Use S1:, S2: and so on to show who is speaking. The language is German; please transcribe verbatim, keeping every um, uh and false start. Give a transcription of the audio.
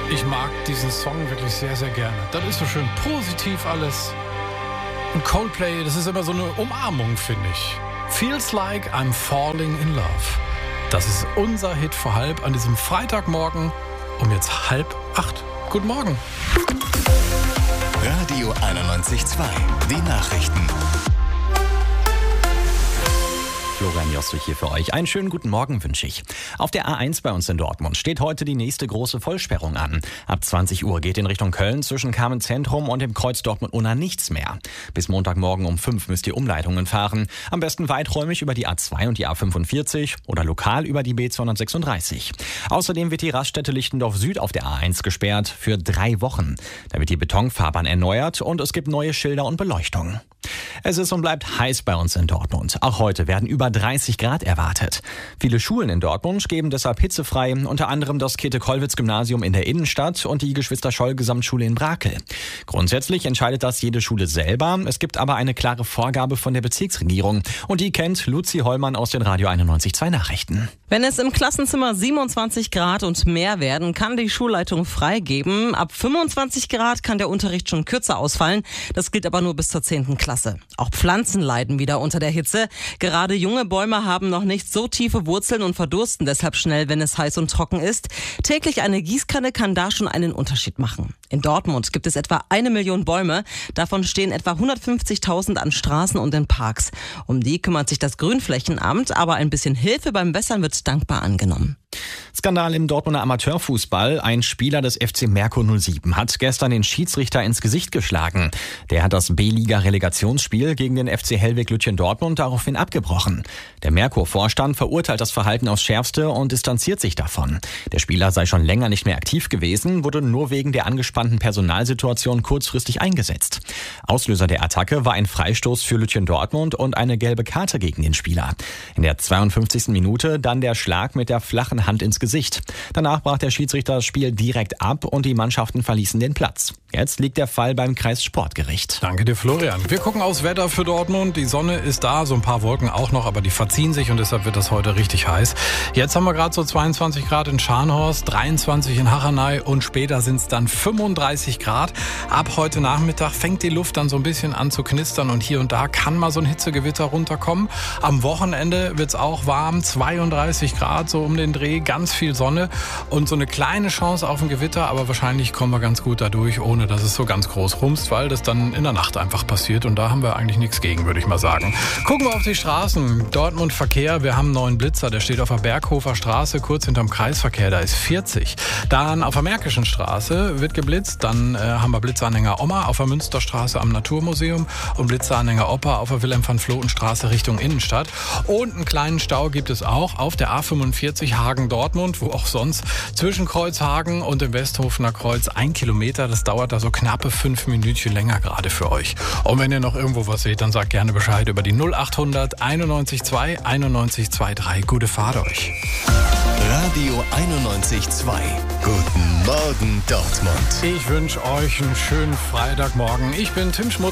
S1: Ich mag diesen Song wirklich sehr, sehr gerne. Das ist so schön positiv alles. Und Coldplay, das ist immer so eine Umarmung, finde ich. Feels like I'm falling in love. Das ist unser Hit vor halb an diesem Freitagmorgen um jetzt halb acht. Guten Morgen.
S2: Radio einundneunzig Komma zwei, die Nachrichten.
S3: Florian Jostrich hier für euch. Einen schönen guten Morgen wünsche ich. Auf der A eins bei uns in Dortmund steht heute die nächste große Vollsperrung an. Ab zwanzig Uhr geht in Richtung Köln zwischen Kamen Zentrum und dem Kreuz Dortmund-Unna nichts mehr. Bis Montagmorgen um fünf müsst ihr Umleitungen fahren. Am besten weiträumig über die A zwei und die A fünfundvierzig oder lokal über die B zweihundertsechsunddreißig. Außerdem wird die Raststätte Lichtendorf Süd auf der A eins gesperrt für drei Wochen. Da wird die Betonfahrbahn erneuert und es gibt neue Schilder und Beleuchtung. Es ist und bleibt heiß bei uns in Dortmund. Auch heute werden über dreißig Grad erwartet. Viele Schulen in Dortmund geben deshalb hitzefrei, unter anderem das Käthe-Kollwitz-Gymnasium in der Innenstadt und die Geschwister-Scholl-Gesamtschule in Brakel. Grundsätzlich entscheidet das jede Schule selber. Es gibt aber eine klare Vorgabe von der Bezirksregierung. Und die kennt Luzi Hollmann aus den Radio einundneunzig Komma zwei Nachrichten.
S4: Wenn es im Klassenzimmer siebenundzwanzig Grad und mehr werden, kann die Schulleitung freigeben. Ab fünfundzwanzig Grad kann der Unterricht schon kürzer ausfallen. Das gilt aber nur bis zur zehnten Klasse. Auch Pflanzen leiden wieder unter der Hitze. Gerade junge Bäume haben noch nicht so tiefe Wurzeln und verdursten deshalb schnell, wenn es heiß und trocken ist. Täglich eine Gießkanne kann da schon einen Unterschied machen. In Dortmund gibt es etwa eine Million Bäume. Davon stehen etwa hundertfünfzigtausend an Straßen und in Parks. Um die kümmert sich das Grünflächenamt, aber ein bisschen Hilfe beim Wässern wird dankbar angenommen.
S3: Skandal im Dortmunder Amateurfußball. Ein Spieler des F C Merkur null sieben hat gestern den Schiedsrichter ins Gesicht geschlagen. Der hat das B-Liga-Relegationsspiel gegen den F C Hellwig Lütchen Dortmund daraufhin abgebrochen. Der Merkur-Vorstand verurteilt das Verhalten aufs Schärfste und distanziert sich davon. Der Spieler sei schon länger nicht mehr aktiv gewesen, wurde nur wegen der angespannten Personalsituation kurzfristig eingesetzt. Auslöser der Attacke war ein Freistoß für Lütchen Dortmund und eine gelbe Karte gegen den Spieler. In der zweiundfünfzigsten Minute dann der Schlag mit der flachen Hand ins Gesicht. Danach brach der Schiedsrichter das Spiel direkt ab und die Mannschaften verließen den Platz. Jetzt liegt der Fall beim Kreissportgericht.
S1: Danke dir, Florian. Wir gucken aufs Wetter für Dortmund. Die Sonne ist da, so ein paar Wolken auch noch, aber die verziehen sich und deshalb wird das heute richtig heiß. Jetzt haben wir gerade so zweiundzwanzig Grad in Scharnhorst, dreiundzwanzig in Hachenay und später sind es dann fünfunddreißig Grad. Ab heute Nachmittag fängt die Luft dann so ein bisschen an zu knistern und hier und da kann mal so ein Hitzegewitter runterkommen. Am Wochenende wird es auch warm, zweiunddreißig Grad so um den Dreh, ganz viel Sonne und so eine kleine Chance auf ein Gewitter, aber wahrscheinlich kommen wir ganz gut dadurch, ohne dass es so ganz groß rumst, weil das dann in der Nacht einfach passiert und da haben wir eigentlich nichts gegen, würde ich mal sagen. Gucken wir auf die Straßen. Dortmund Verkehr, wir haben einen neuen Blitzer, der steht auf der Berghofer Straße, kurz hinterm Kreisverkehr, da ist vierzig. Dann auf der Märkischen Straße wird geblitzt, dann äh, haben wir Blitzanhänger Oma auf der Münsterstraße am Naturmuseum und Blitzanhänger Opa auf der Wilhelm-van-Floten-Straße Richtung Innenstadt. Und einen kleinen Stau gibt es auch auf der A fünfundvierzig Hagen-Dortmund, wo auch sonst zwischen Kreuzhagen und dem Westhofener Kreuz ein Kilometer, das dauert da so knappe fünf Minütchen länger gerade für euch. Und wenn ihr noch irgendwo was seht, dann sagt gerne Bescheid über die null achthundert einundneunzig zwei einundneunzig zweiunddreißig. Gute Fahrt euch.
S2: Radio einundneunzig Komma zwei. Guten Morgen, Dortmund.
S1: Ich wünsche euch einen schönen Freitagmorgen. Ich bin Tim Schmutz.